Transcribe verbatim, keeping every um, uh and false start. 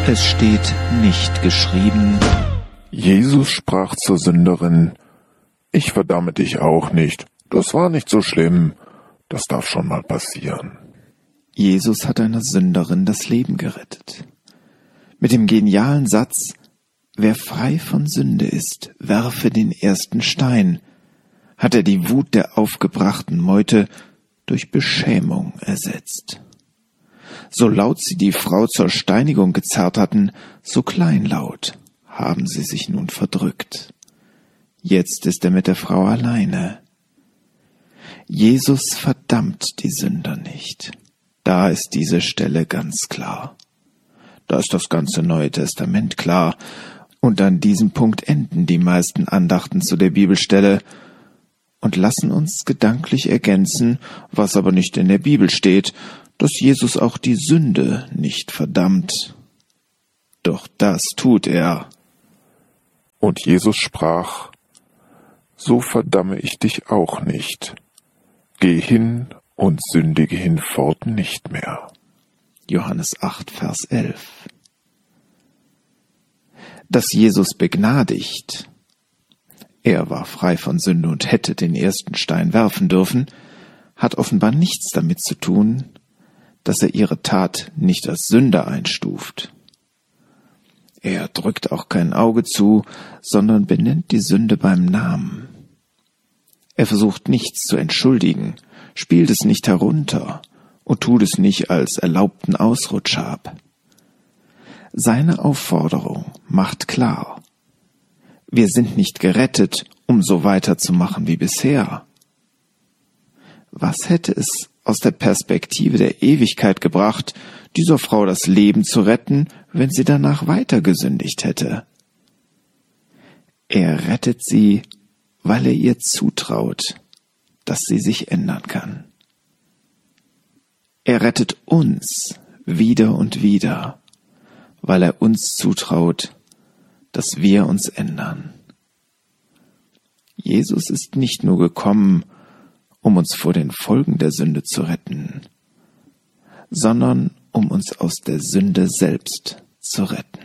Es steht nicht geschrieben: Jesus sprach zur Sünderin: Ich verdamme dich auch nicht. Das war nicht so schlimm. Das darf schon mal passieren. Jesus hat einer Sünderin das Leben gerettet. Mit dem genialen Satz: Wer frei von Sünde ist, werfe den ersten Stein, hat er die Wut der aufgebrachten Meute durch Beschämung ersetzt. So laut sie die Frau zur Steinigung gezerrt hatten, so kleinlaut haben sie sich nun verdrückt. Jetzt ist er mit der Frau alleine. Jesus verdammt die Sünder nicht. Da ist diese Stelle ganz klar. Da ist das ganze Neue Testament klar. Und an diesem Punkt enden die meisten Andachten zu der Bibelstelle und lassen uns gedanklich ergänzen, was aber nicht in der Bibel steht, dass Jesus auch die Sünde nicht verdammt. Doch das tut er. Und Jesus sprach: So verdamme ich dich auch nicht. Geh hin und sündige hinfort nicht mehr. Johannes acht, Vers elf. Dass Jesus begnadigt, er war frei von Sünde und hätte den ersten Stein werfen dürfen, hat offenbar nichts damit zu tun, dass er ihre Tat nicht als Sünde einstuft. Er drückt auch kein Auge zu, sondern benennt die Sünde beim Namen. Er versucht nichts zu entschuldigen, spielt es nicht herunter und tut es nicht als erlaubten Ausrutscher ab. Seine Aufforderung macht klar: Wir sind nicht gerettet, um so weiterzumachen wie bisher. Was hätte es aus der Perspektive der Ewigkeit gebracht, dieser Frau das Leben zu retten, wenn sie danach weiter gesündigt hätte? Er rettet sie, weil er ihr zutraut, dass sie sich ändern kann. Er rettet uns wieder und wieder, weil er uns zutraut, dass wir uns ändern. Jesus ist nicht nur gekommen, um uns vor den Folgen der Sünde zu retten, sondern um uns aus der Sünde selbst zu retten.